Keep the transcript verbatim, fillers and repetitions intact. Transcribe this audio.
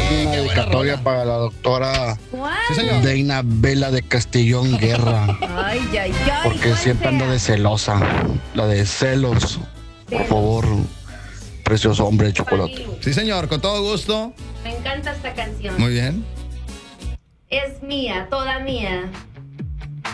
una qué buena dedicatoria rola. para la doctora ¿Cuál? Sí, señor. Deina Vela de Castellón Guerra. Ay, ay, ay. Porque ¿cuál siempre anda será? de celosa. La de celos. Por Celos. favor, precioso hombre de chocolate. Panilu. Sí, señor, con todo gusto. Me encanta esta canción. Muy bien. Es mía, toda mía.